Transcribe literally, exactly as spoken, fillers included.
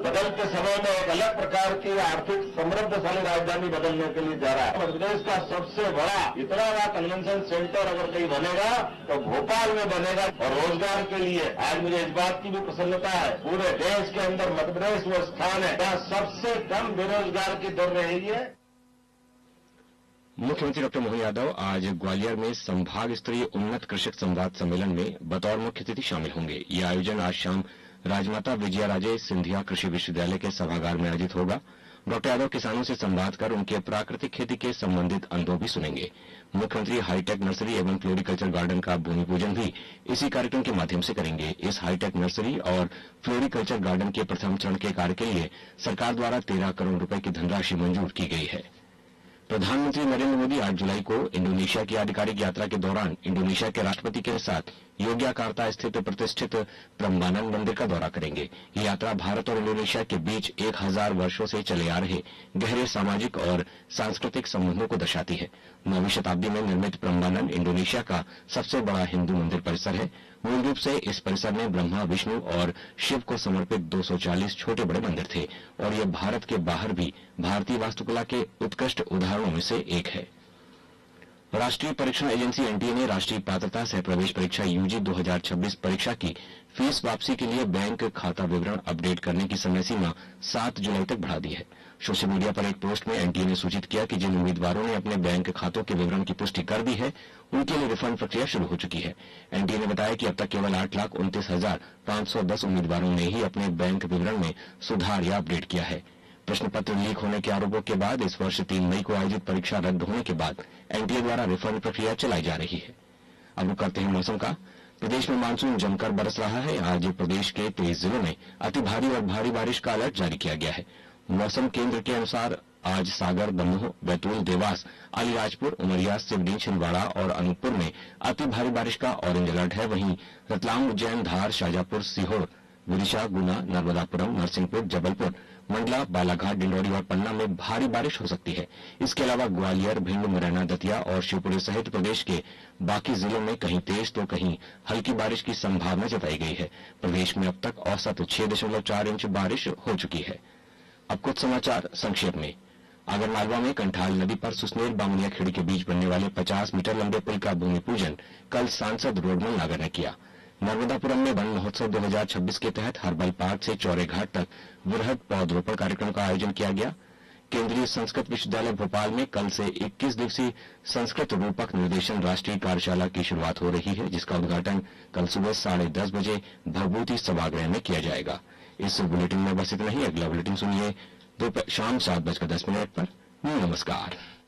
बदलते समय में एक अलग प्रकार की आर्थिक समृद्धशाली राजधानी बदलने के लिए जा रहा है। मध्य प्रदेश का सबसे बड़ा इतना बड़ा कन्वेंशन सेंटर अगर कहीं बनेगा तो भोपाल में बनेगा। और रोजगार के लिए आज मुझे इस बात की भी प्रसन्नता है, पूरे देश के अंदर मध्य प्रदेश वो स्थान है जहां सबसे कम बेरोजगार की दर रही है। मुख्यमंत्री डॉक्टर मोहन यादव आज ग्वालियर में संभाग स्तरीय उन्नत कृषक संवाद सम्मेलन में बतौर मुख्य अतिथि शामिल होंगे। यह आयोजन आज शाम राजमाता विजयाराजे सिंधिया कृषि विश्वविद्यालय के सभागार में आयोजित होगा। डॉक्टर यादव किसानों से संवाद कर उनके प्राकृतिक खेती के संबंधित अनुभव भी सुनेंगे। मुख्यमंत्री हाईटेक नर्सरी एवं फ्लोरिकल्चर गार्डन का भूमि पूजन भी इसी कार्यक्रम के माध्यम से करेंगे। इस हाईटेक नर्सरी और फ्लोरिकल्चर गार्डन के प्रथम चरण के कार्य के लिए सरकार द्वारा तेरह करोड़ रुपए की धनराशि मंजूर की गई है। प्रधानमंत्री नरेंद्र मोदी आठ जुलाई को इंडोनेशिया की आधिकारिक यात्रा के दौरान इंडोनेशिया के राष्ट्रपति के साथ योग्याकार्ता स्थित प्रतिष्ठित प्रम्बानन मंदिर का दौरा करेंगे। यह यात्रा भारत और इंडोनेशिया के बीच एक हजार वर्षों से चले आ रहे गहरे सामाजिक और सांस्कृतिक संबंधों को दर्शाती है। नौवीं शताब्दी में निर्मित प्रम्बानन इंडोनेशिया का सबसे बड़ा हिंदू मंदिर परिसर है। मूल रूप से इस परिसर में ब्रह्मा, विष्णु और शिव को समर्पित दो सौ चालीस छोटे बड़े मंदिर थे और यह भारत के बाहर भी भारतीय वास्तुकला के उत्कृष्ट उदाहरणों में से एक है। राष्ट्रीय परीक्षण एजेंसी एनटीए ने राष्ट्रीय पात्रता सह प्रवेश परीक्षा यूजी दो हज़ार छब्बीस परीक्षा की फीस वापसी के लिए बैंक खाता विवरण अपडेट करने की समय सीमा सात जुलाई तक बढ़ा दी है। सोशल मीडिया पर एक पोस्ट में एनटीए ने सूचित किया कि जिन उम्मीदवारों ने अपने बैंक खातों के विवरण की पुष्टि कर दी है उनके लिए रिफंड प्रक्रिया शुरू हो चुकी है। एनटीए ने बताया कि अब तक केवल आठ लाख उनतीस हजार पांच सौ दस उम्मीदवारों ने ही अपने बैंक विवरण में सुधार या अपडेट किया है। प्रश्न पत्र लीक होने के आरोपों के बाद इस वर्ष तीन मई को आयोजित परीक्षा रद्द होने के बाद एनटीए द्वारा रिफंड प्रक्रिया चलाई जा रही है। अब रुक करते हैं मौसम का। प्रदेश में मानसून जमकर बरस रहा है। आज प्रदेश के तेईस जिलों में अति भारी और भारी बारिश का अलर्ट जारी किया गया है। मौसम केंद्र के अनुसार आज सागर, दमोह, बैतूल, देवास, अलीराजपुर, उमरिया, सिवनी, छिंदवाड़ा और अनूपपुर में अति भारी बारिश का ऑरेंज अलर्ट है। वहीं रतलाम, उज्जैन, धार, शाजापुर, सीहोर, विदिशा, गुना, नर्मदापुरम, नरसिंहपुर, जबलपुर, मंडला, बालाघाट, डिंडौरी और पन्ना में भारी बारिश हो सकती है। इसके अलावा ग्वालियर, भिंड, मुरैना, दतिया और शिवपुरी सहित प्रदेश के बाकी जिलों में कहीं तेज तो कहीं हल्की बारिश की संभावना जताई गई है। प्रदेश में अब तक औसत छह दशमलव चार इंच बारिश हो चुकी है। अब कुछ समाचार संक्षेप में। आगरमालवा में कंठाल नदी पर सुसनेर बामुनिया खेड़ी के बीच बनने वाले पचास मीटर लंबे पुल का भूमि पूजन कल सांसद रोडमल नागर ने किया। नर्मदापुरम में वन महोत्सव दो हज़ार छब्बीस के तहत हर्बल पार्क से चौरे घाट तक वृहद पौधरोपण कार्यक्रम का आयोजन किया गया। केंद्रीय संस्कृत विश्वविद्यालय भोपाल में कल से इक्कीस दिवसीय संस्कृत रूपक निर्देशन राष्ट्रीय कार्यशाला की शुरुआत हो रही है, जिसका उद्घाटन कल सुबह साढ़े दस बजे भभूति सभागृह में किया जाएगा। इस बुलेटिन में बस इतना ही। अगला बुलेटिन सुनिए दोपहर शाम सात बजकर दस मिनट पर। नमस्कार।